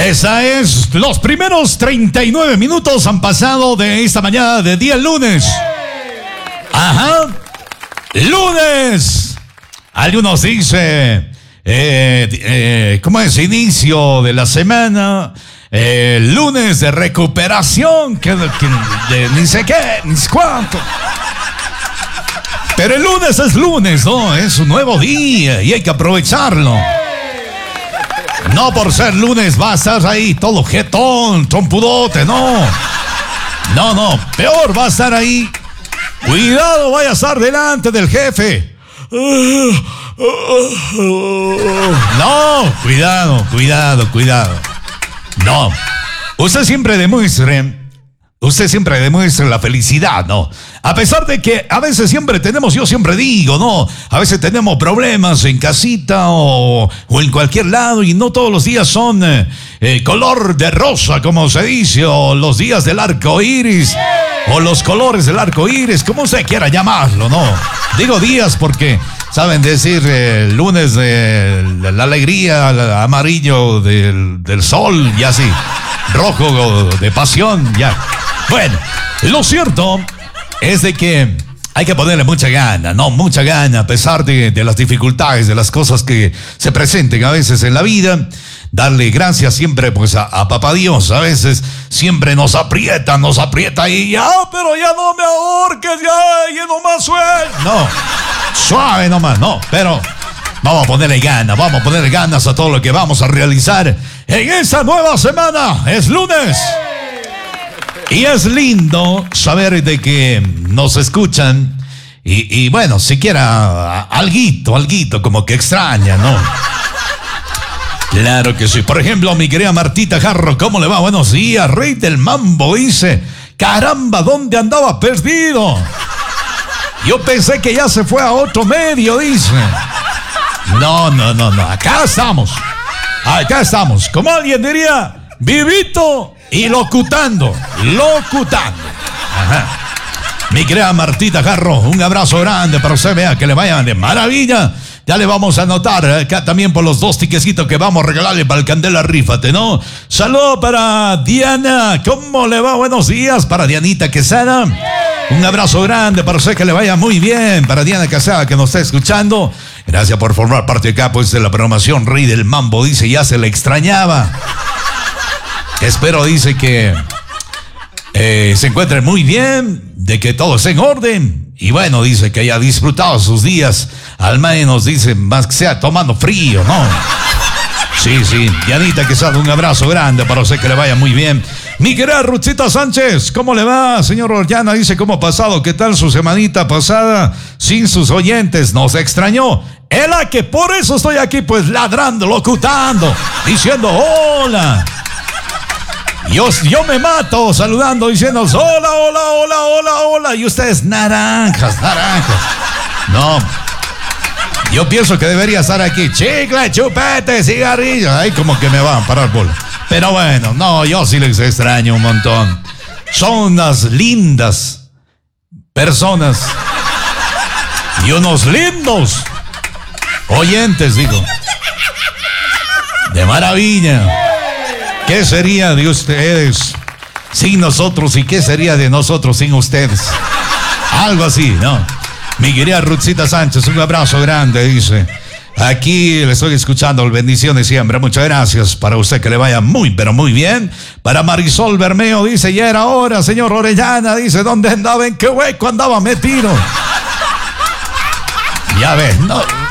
Esa es, los primeros 39 minutos han pasado de esta mañana de día lunes. Ajá, lunes. Algunos dicen, ¿cómo es? Inicio de la semana, lunes de recuperación, que ni sé qué, ni sé cuánto. Pero el lunes es lunes, ¿no? Es un nuevo día y hay que aprovecharlo. No por ser lunes va a estar ahí todo jetón, trompudote, no. No, peor va a estar ahí. Cuidado, vaya a estar delante del jefe. No, cuidado. No, usted siempre demuestre la felicidad, ¿no? A pesar de que a veces yo siempre digo, ¿no? A veces tenemos problemas en casita o en cualquier lado y no todos los días son color de rosa, como se dice, o los días del arco iris, o los colores del arco iris, como usted quiera llamarlo, ¿no? Digo días porque saben decir lunes de la alegría, amarillo del sol y así, rojo de pasión, ya. Bueno, lo cierto es de que hay que ponerle mucha gana, a pesar de las dificultades, de las cosas que se presenten a veces en la vida. Darle gracias siempre pues a Papá Dios. A veces siempre nos aprieta y ya, pero ya no me ahorques, ya nomás suelto. No, suave nomás, no, pero vamos a ponerle ganas a todo lo que vamos a realizar en esta nueva semana. Es lunes. Y es lindo saber de que nos escuchan y bueno, siquiera alguito como que extraña, ¿no? Claro que sí. Por ejemplo, mi querida Martita Jarro, ¿cómo le va? Buenos días, rey del mambo, dice. Caramba, ¿dónde andaba perdido? Yo pensé que ya se fue a otro medio, dice. No, acá estamos. Como alguien diría, vivito y locutando. Ajá. Mi querida Martita Jarro, un abrazo grande para usted, vea que le vayan de maravilla. Ya le vamos a anotar acá también por los 2 tiquecitos que vamos a regalarle para el Candela Rífate, ¿no? Saludo para Diana, ¿cómo le va? Buenos días para Dianita Quesada. Un abrazo grande para usted, que le vaya muy bien. Para Diana Quesada, que nos está escuchando. Gracias por formar parte acá pues de la programación Rey del Mambo. Dice, ya se le extrañaba. Espero, dice, que se encuentre muy bien, de que todo esté en orden. Y bueno, dice que haya disfrutado sus días, al menos, dice, más que sea tomando frío, ¿no? Sí. Dianita Quesada, un abrazo grande para usted, que le vaya muy bien. Mi querida Ruchita Sánchez, ¿cómo le va? Señor Orellana, dice, ¿cómo ha pasado? ¿Qué tal su semanita pasada sin sus oyentes? ¿Nos extrañó? Ela, que por eso estoy aquí, pues, ladrando, locutando, diciendo hola. Yo me mato saludando, diciendo hola, y ustedes naranjas. No, yo pienso que debería estar aquí, chicle, chupete, cigarrillo, ahí como que me van a parar bola. Pero bueno, no, yo sí les extraño un montón. Son unas lindas personas y unos lindos oyentes, digo, de maravilla. ¿Qué sería de ustedes sin nosotros y qué sería de nosotros sin ustedes? Algo así, ¿no? Mi querida Ruthcita Sánchez, un abrazo grande, dice. Aquí le estoy escuchando, bendiciones siempre. Muchas gracias para usted, que le vaya muy, pero muy bien. Para Marisol Bermeo, dice, ya era hora, señor Orellana, dice, ¿dónde andaba? ¿En qué hueco andaba metido? Ya ves, no.